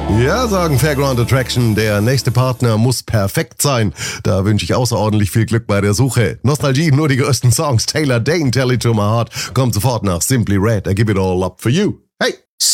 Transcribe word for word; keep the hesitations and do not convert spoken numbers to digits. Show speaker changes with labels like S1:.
S1: Ja, sagen Fairground Attraction, der nächste Partner muss perfekt sein. Da wünsche ich außerordentlich viel Glück bei der Suche. Nostalgie, nur die größten Songs. Taylor Dayne, Tell It To My Heart, kommt sofort nach Simply Red. I give it all up for you.